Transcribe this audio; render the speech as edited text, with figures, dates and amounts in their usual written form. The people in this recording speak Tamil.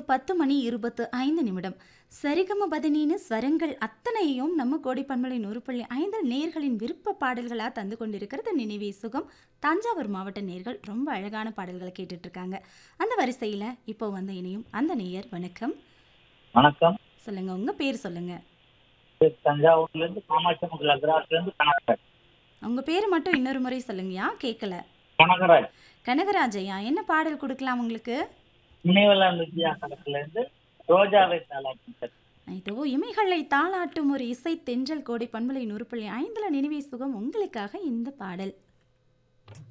10 மணி 25 நிமிடம். சரிகம பதனின்னு ஸ்வரங்கள் அத்தனையும் நம்ம கோடை பண்பலை 100.5 நேயர்களின் விருப்ப பாடல்களா தந்து கொண்டிருக்கிறது நினைவே சுகம். தஞ்சாவூர் மாவட்ட நேயர்கள் ரொம்ப அழகான பாடல்களை கேட்டுட்டு இருக்காங்க. அந்த வரிசையில இப்போ வந்து இணையும் அந்த நேயர் வணக்கம். வணக்கம். சொல்லுங்க, உங்க பேர் சொல்லுங்க. தஞ்சாவூர்ல இருந்து காமாட்சி மங்கல அக்ராஸ்ல இருந்து கனகராஜ். உங்க பேர் மட்டும் இன்னொரு முறை சொல்லுங்கயா, கேட்கல. கனகராஜ். கனகராஜையா, என்ன பாடல் கொடுக்கலாம் உங்களுக்கு? நினைவெல்லாம் வித்தியாசத்துல இருந்து ரோஜாவை தாளாட்டி. இதோ இமைகளை தாளாட்டும் ஒரு இசை தென்றல் கோடை பண்பலை 100.5 நினைவே சுகம் உங்களுக்காக இந்த பாடல்.